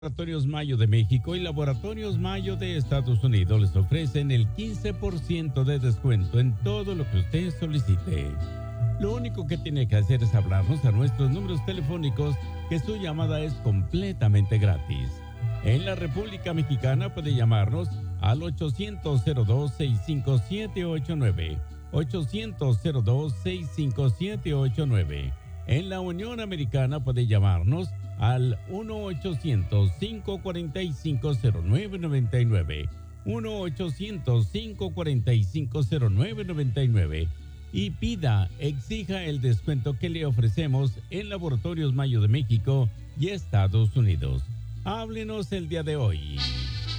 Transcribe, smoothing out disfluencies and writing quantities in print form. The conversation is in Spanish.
Laboratorios Mayo de México y Laboratorios Mayo de Estados Unidos les ofrecen el 15% de descuento en todo lo que usted solicite. Lo único que tiene que hacer es hablarnos a nuestros números telefónicos, que su llamada es completamente gratis. En la República Mexicana puede llamarnos al 800-02-65789, 800-02-65789. En la Unión Americana puede llamarnos al 1-800-545-0999, 1-800-545-0999 y exija el descuento que le ofrecemos en Laboratorios Mayo de México y Estados Unidos. Háblenos el día de hoy.